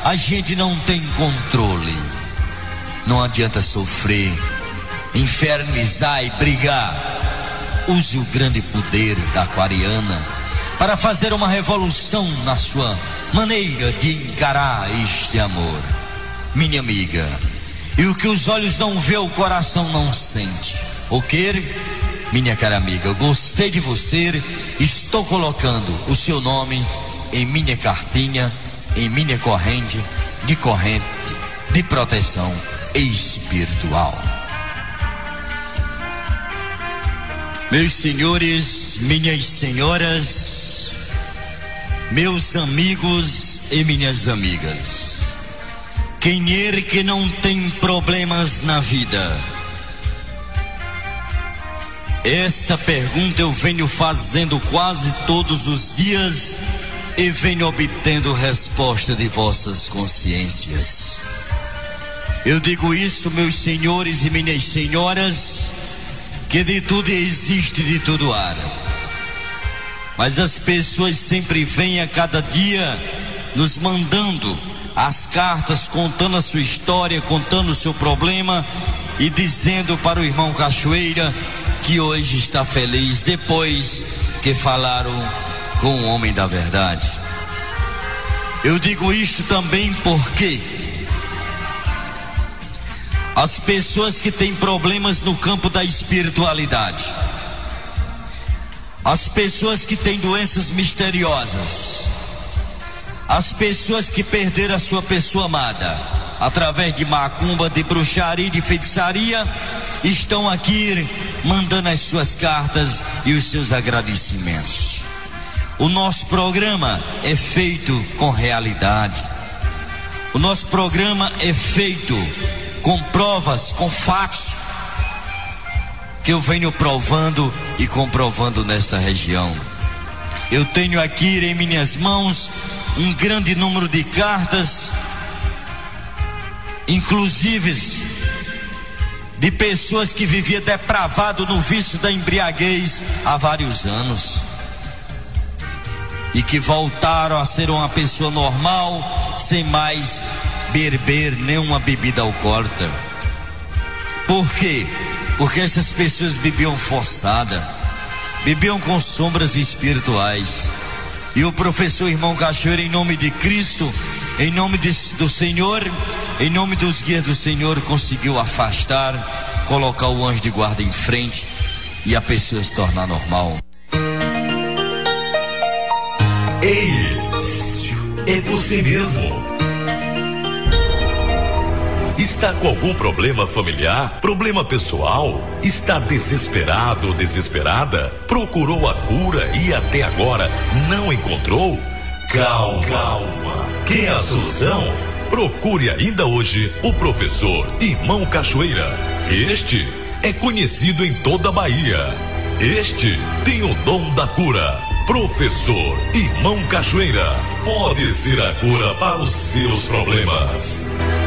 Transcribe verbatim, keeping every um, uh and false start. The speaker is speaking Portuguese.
a gente não tem controle. Não adianta sofrer, infernizar e brigar. Use o grande poder da aquariana para fazer uma revolução na sua maneira de encarar este amor. Minha amiga, e o que os olhos não vê, o coração não sente. O que? Minha cara amiga, eu gostei de você, estou colocando o seu nome em minha cartinha, em minha corrente, de corrente de proteção espiritual. Meus senhores, minhas senhoras, meus amigos e minhas amigas, quem é que não tem problemas na vida? Esta pergunta eu venho fazendo quase todos os dias e venho obtendo resposta de vossas consciências. Eu digo isso, meus senhores e minhas senhoras, que de tudo existe, de tudo há. Mas as pessoas sempre vêm a cada dia nos mandando as cartas, contando a sua história, contando o seu problema e dizendo para o irmão Cachoeira que hoje está feliz depois que falaram com o homem da verdade. Eu digo isto também porque as pessoas que têm problemas no campo da espiritualidade, as pessoas que têm doenças misteriosas, as pessoas que perderam a sua pessoa amada através de macumba, de bruxaria, de feitiçaria, estão aqui mandando as suas cartas e os seus agradecimentos. O nosso programa é feito com realidade. O nosso programa é feito com provas, com fatos, que eu venho provando e comprovando nesta região. Eu tenho aqui em minhas mãos um grande número de cartas, inclusive de pessoas que viviam depravado no vício da embriaguez há vários anos e que voltaram a ser uma pessoa normal, sem mais beber nenhuma bebida alcoólica. Por quê? Porque essas pessoas bebiam forçada, bebiam com sombras espirituais. E o professor irmão Cachoeira, em nome de Cristo, em nome de, do Senhor, em nome dos guias do Senhor, conseguiu afastar, colocar o anjo de guarda em frente e a pessoa se tornar normal. Ei, é você mesmo. Está com algum problema familiar? Problema pessoal? Está desesperado ou desesperada? Procurou a cura e até agora não encontrou? Calma, calma. Quer a solução? Procure ainda hoje o professor Irmão Cachoeira. Este é conhecido em toda a Bahia. Este tem o dom da cura. Professor Irmão Cachoeira pode ser a cura para os seus problemas.